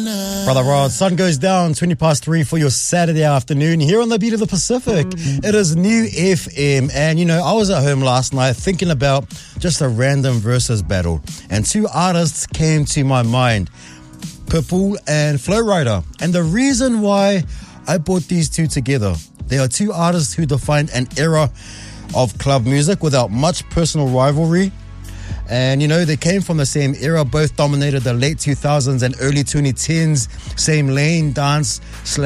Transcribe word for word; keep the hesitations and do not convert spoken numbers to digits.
Brother Rod, sun goes down twenty past three for your Saturday afternoon here on the Beat of the Pacific. It is New F M, and you know, I was at home last night thinking about just a random versus battle, and two artists came to my mind, Pitbull and Flo Rida. And the reason why I brought these two together, they are two artists who defined an era of club music without much personal rivalry. And, you know, they came from the same era, both dominated the late two thousands and early twenty tens, same lane, dance,